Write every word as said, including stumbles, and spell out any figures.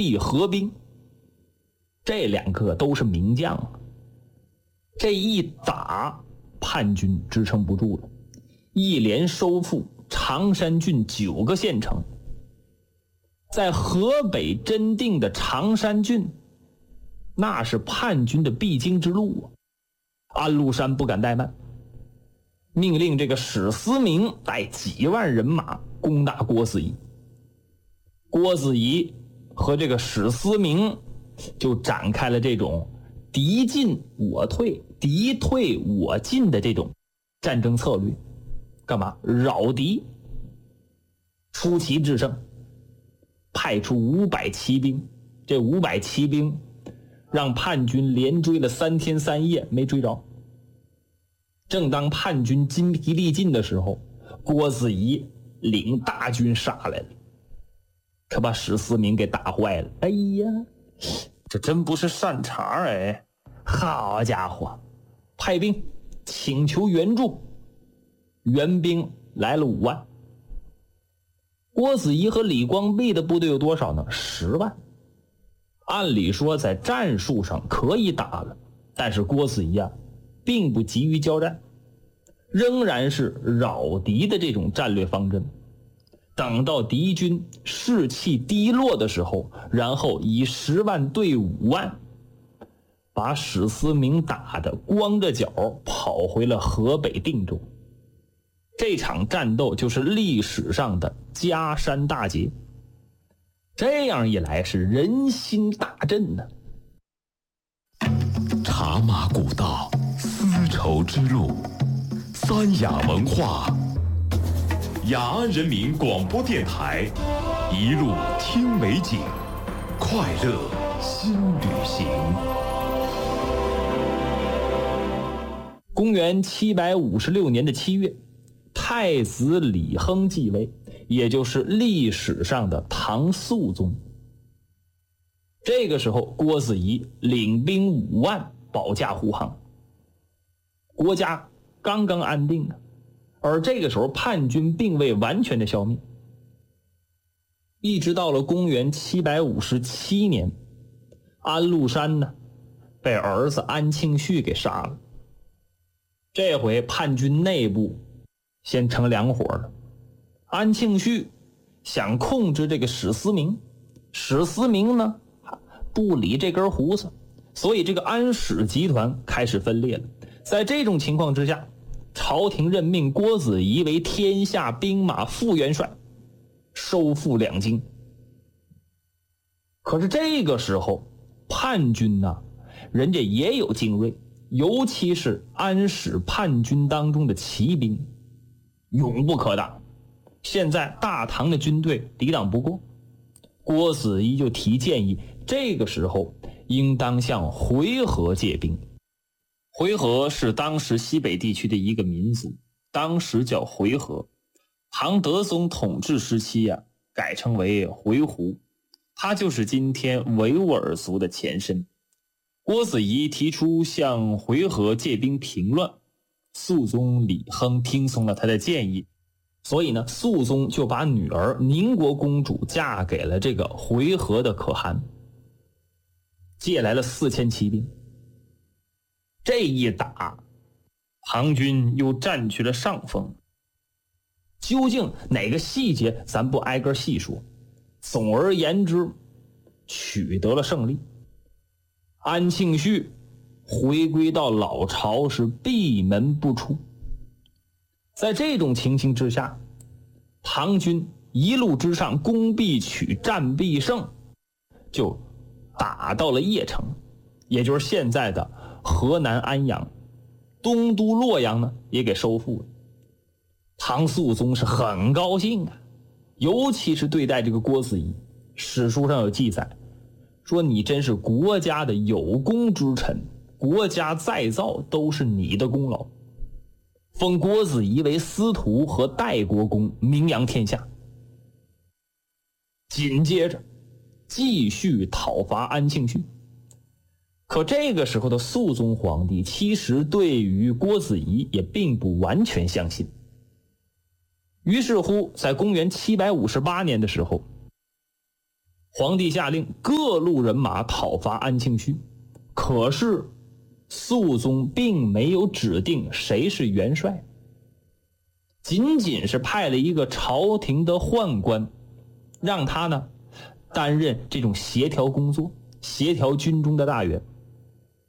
厉合兵，这两个都是名将啊。这一打，叛军支撑不住了，一连收复常山郡九个县城。在河北真定的常山郡，那是叛军的必经之路啊。安禄山不敢怠慢，命令这个史思明带几万人马攻打郭子仪。郭子仪和这个史思明就展开了这种敌进我退、敌退我进的这种战争策略。干嘛？扰敌。出奇制胜，派出五百骑兵，这五百骑兵让叛军连追了三天三夜没追着。正当叛军筋疲力尽的时候，郭子仪领大军杀来了，可把史思明给打坏了。哎呀，这真不是善茬哎！好家伙，派兵请求援助，援兵来了五万。郭子仪和李光弼的部队有多少呢？十万。按理说在战术上可以打了，但是郭子仪啊并不急于交战，仍然是扰敌的这种战略方针。等到敌军士气低落的时候，然后以十万对五万，把史思明打得光着脚跑回了河北定州。这场战斗就是历史上的嘉山大捷。这样一来是人心大振呢。 茶马古道，丝绸之路，三雅文化，雅安人民广播电台，一路听美景，快乐新旅行。 公元七百五十六年的七月，太子李亨继位，也就是历史上的唐肃宗。这个时候，郭子仪领兵五万保驾护航，国家刚刚安定啊。而这个时候，叛军并未完全的消灭。一直到了公元七百五十七年，安禄山呢被儿子安庆绪给杀了。这回叛军内部先成两伙了。安庆绪想控制这个史思明，史思明呢不理这根胡子，所以这个安史集团开始分裂了。在这种情况之下，朝廷任命郭子仪为天下兵马副元帅，收复两京。可是这个时候叛军呢，人家也有精锐，尤其是安史叛军当中的骑兵永不可挡。现在大唐的军队抵挡不过，郭子仪就提建议，这个时候应当向回纥借兵。回纥是当时西北地区的一个民族，当时叫回纥。唐德宗统治时期啊，改称为回鹘，它就是今天维吾尔族的前身。郭子仪提出向回纥借兵平乱，肃宗李亨听从了他的建议，所以呢，肃宗就把女儿宁国公主嫁给了这个回纥的可汗，借来了四千骑兵。这一打，唐军又占据了上风。究竟哪个细节咱不挨个细说，总而言之，取得了胜利。安庆绪回归到老巢，是闭门不出。在这种情形之下，唐军一路之上攻必取，战必胜，就打到了邺城，也就是现在的河南安阳。东都洛阳呢也给收复了。唐肃宗是很高兴啊，尤其是对待这个郭子仪，史书上有记载说，你真是国家的有功之臣，国家再造都是你的功劳，封郭子仪为司徒和代国公，名扬天下。紧接着继续讨伐安庆绪。可这个时候的肃宗皇帝其实对于郭子仪也并不完全相信。于是乎在公元七百五十八年的时候， 皇帝下令各路人马讨伐安庆绪，可是肃宗并没有指定谁是元帅，仅仅是派了一个朝廷的宦官，让他呢担任这种协调工作，协调军中的大员。